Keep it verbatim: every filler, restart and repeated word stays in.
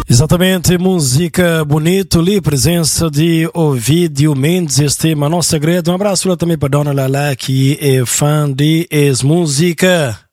Exatamente, música bonito ali, presença de Ovidio Mendes, este Manoel Segredo. Um abraço lá também para Dona Lala, que é fã de ex-música.